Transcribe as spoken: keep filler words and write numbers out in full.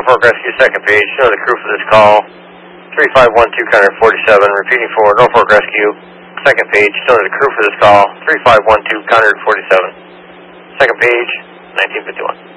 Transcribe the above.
Norfolk Rescue, second page. Show the crew for this call. three five one two, Conner forty-seven. Repeating for Norfolk Rescue, second page. Show the crew for this call. three five one two, Conner forty-seven. Second page, nineteen fifty-one.